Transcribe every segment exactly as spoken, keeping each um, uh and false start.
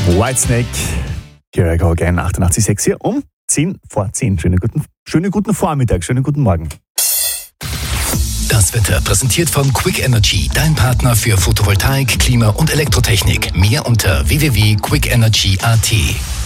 Whitesnake, Here I Go Again, achtundachtzig Komma sechs hier um zehn vor zehn. Schönen guten, schönen guten Vormittag, schönen guten Morgen. Das Wetter präsentiert von Quick Energy, dein Partner für Photovoltaik, Klima und Elektrotechnik. Mehr unter w w w punkt quick energy punkt a t.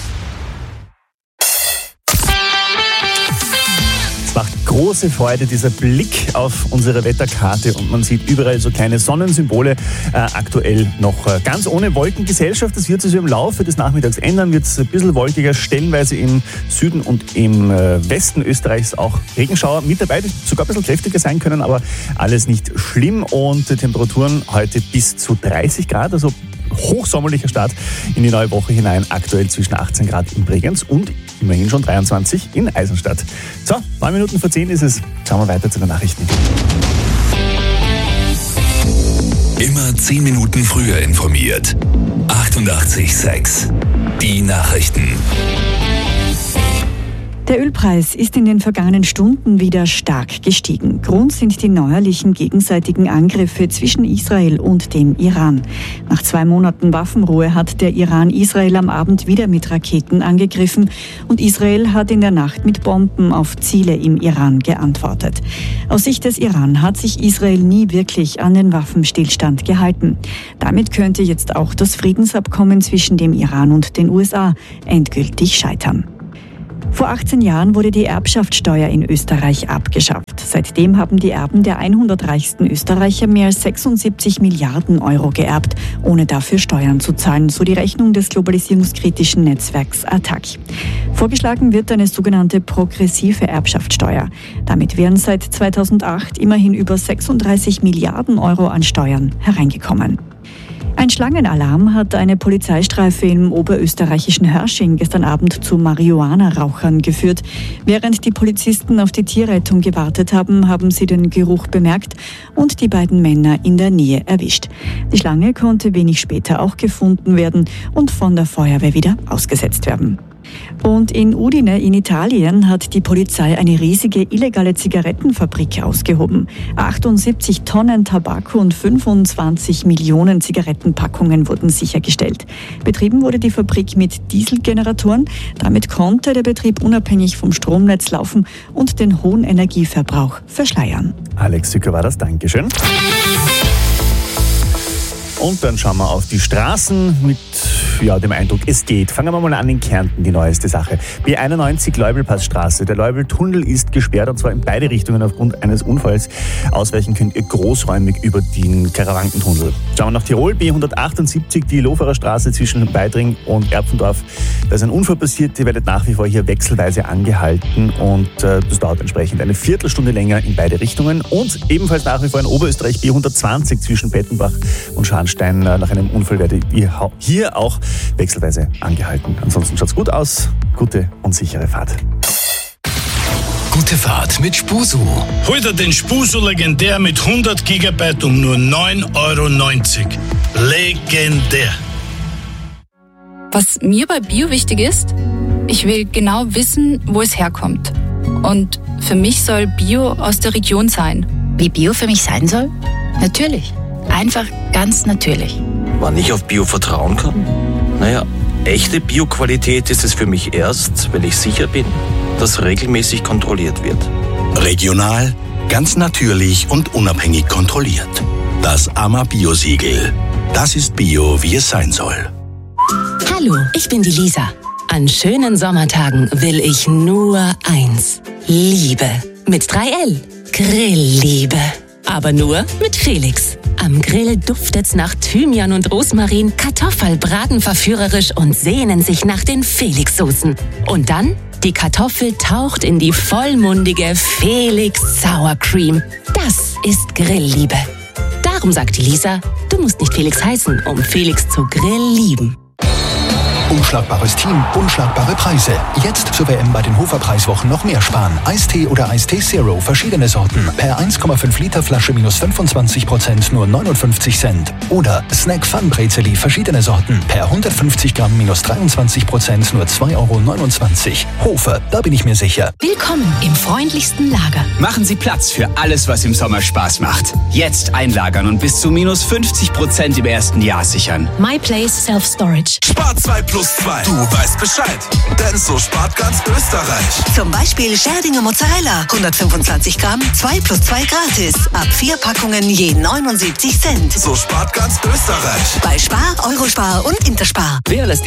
Es macht große Freude, dieser Blick auf unsere Wetterkarte, und man sieht überall so kleine Sonnensymbole. Äh, aktuell noch äh, ganz ohne Wolkengesellschaft. Das wird sich im Laufe des Nachmittags ändern, wird es ein bisschen wolkiger, stellenweise im Süden und im äh, Westen Österreichs auch Regenschauer mit dabei, die sogar ein bisschen kräftiger sein können, aber alles nicht schlimm, und die Temperaturen heute bis zu dreißig Grad, also hochsommerlicher Start in die neue Woche hinein, aktuell zwischen achtzehn Grad in Bregenz und immerhin schon dreiundzwanzig in Eisenstadt. So, neun Minuten vor zehn ist es. Schauen wir weiter zu den Nachrichten. Immer zehn Minuten früher informiert. achtundachtzig Komma sechs. Die Nachrichten. Der Ölpreis ist in den vergangenen Stunden wieder stark gestiegen. Grund sind die neuerlichen gegenseitigen Angriffe zwischen Israel und dem Iran. Nach zwei Monaten Waffenruhe hat der Iran Israel am Abend wieder mit Raketen angegriffen, und Israel hat in der Nacht mit Bomben auf Ziele im Iran geantwortet. Aus Sicht des Iran hat sich Israel nie wirklich an den Waffenstillstand gehalten. Damit könnte jetzt auch das Friedensabkommen zwischen dem Iran und den U S A endgültig scheitern. Vor achtzehn Jahren wurde die Erbschaftssteuer in Österreich abgeschafft. Seitdem haben die Erben der hundert reichsten Österreicher mehr als sechsundsiebzig Milliarden Euro geerbt, ohne dafür Steuern zu zahlen, so die Rechnung des globalisierungskritischen Netzwerks A T A C. Vorgeschlagen wird eine sogenannte progressive Erbschaftssteuer. Damit wären seit zweitausendacht immerhin über sechsunddreißig Milliarden Euro an Steuern hereingekommen. Ein Schlangenalarm hat eine Polizeistreife im oberösterreichischen Hörsching gestern Abend zu Marihuana-Rauchern geführt. Während die Polizisten auf die Tierrettung gewartet haben, haben sie den Geruch bemerkt und die beiden Männer in der Nähe erwischt. Die Schlange konnte wenig später auch gefunden werden und von der Feuerwehr wieder ausgesetzt werden. Und in Udine in Italien hat die Polizei eine riesige illegale Zigarettenfabrik ausgehoben. achtundsiebzig Tonnen Tabak und fünfundzwanzig Millionen Zigarettenpackungen wurden sichergestellt. Betrieben wurde die Fabrik mit Dieselgeneratoren. Damit konnte der Betrieb unabhängig vom Stromnetz laufen und den hohen Energieverbrauch verschleiern. Alex Sücker war das, Dankeschön. Und dann schauen wir auf die Straßen mit ja, dem Eindruck, es geht. Fangen wir mal an in Kärnten, die neueste Sache. B einundneunzig Leubelpassstraße. Der Leubeltunnel ist gesperrt, und zwar in beide Richtungen aufgrund eines Unfalls. Ausweichen könnt ihr großräumig über den Karawankentunnel. Schauen wir nach Tirol. B hundertachtundsiebzig, die Loferer Straße zwischen Beidring und Erpfendorf. Da ist ein Unfall passiert. Ihr werdet nach wie vor hier wechselweise angehalten, und äh, das dauert entsprechend eine Viertelstunde länger in beide Richtungen. Und ebenfalls nach wie vor in Oberösterreich B hundertzwanzig zwischen Pettenbach und Scharnstein. Nach einem Unfall werdet ihr hier auch wechselweise angehalten. Ansonsten schaut's gut aus. Gute und sichere Fahrt. Gute Fahrt mit Spusu. Hol dir den Spusu Legendär mit hundert Gigabyte um nur neun Euro neunzig. Legendär. Was mir bei Bio wichtig ist, ich will genau wissen, wo es herkommt. Und für mich soll Bio aus der Region sein. Wie Bio für mich sein soll? Natürlich. Einfach ganz natürlich. Wann ich auf Bio vertrauen kann? Naja, echte Bio-Qualität ist es für mich erst, wenn ich sicher bin, dass regelmäßig kontrolliert wird. Regional, ganz natürlich und unabhängig kontrolliert. Das A M A Bio-Siegel. Das ist Bio, wie es sein soll. Hallo, ich bin die Lisa. An schönen Sommertagen will ich nur eins. Liebe. Mit drei L. Grillliebe. Aber nur mit Felix. Am Grill duftet's nach Thymian und Rosmarin, Kartoffel braten verführerisch und sehnen sich nach den Felix-Soßen. Und dann, die Kartoffel taucht in die vollmundige Felix Sour Cream. Das ist Grillliebe. Darum sagt die Lisa, du musst nicht Felix heißen, um Felix zu Grill lieben. Unschlagbares Team, unschlagbare Preise. Jetzt zur W M bei den Hofer-Preiswochen noch mehr sparen. Eistee oder Eistee Zero, verschiedene Sorten. Per eins Komma fünf Liter Flasche minus fünfundzwanzig Prozent nur neunundfünfzig Cent. Oder Snack Fun Brezeli, verschiedene Sorten. Per hundertfünfzig Gramm minus dreiundzwanzig Prozent nur zwei Euro neunundzwanzig. Hofer, da bin ich mir sicher. Willkommen im freundlichsten Lager. Machen Sie Platz für alles, was im Sommer Spaß macht. Jetzt einlagern und bis zu minus fünfzig Prozent im ersten Jahr sichern. MyPlace Self-Storage. Spar zwei plus zwei. Du weißt Bescheid. Denn so spart ganz Österreich. Zum Beispiel Scherdinger Mozzarella. hundertfünfundzwanzig Gramm, zwei plus zwei gratis. Ab vier Packungen je neunundsiebzig Cent. So spart ganz Österreich. Bei Spar, Eurospar und Interspar. Wer lässt die